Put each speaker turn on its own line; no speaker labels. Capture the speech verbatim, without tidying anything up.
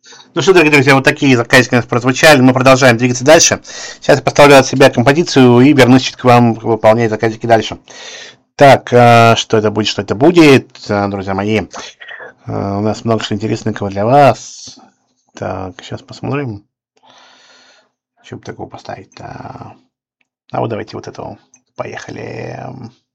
Ну что, дорогие друзья, вот такие заказики у нас прозвучали. Мы продолжаем двигаться дальше. Сейчас я поставлю от себя композицию и вернусь чуть к вам выполнять заказики дальше. Так, а, что это будет, что это будет, а, друзья мои. А, у нас много что интересного для вас. Так, сейчас посмотрим. Что бы такого поставить-то? А вот давайте вот этого. Поехали.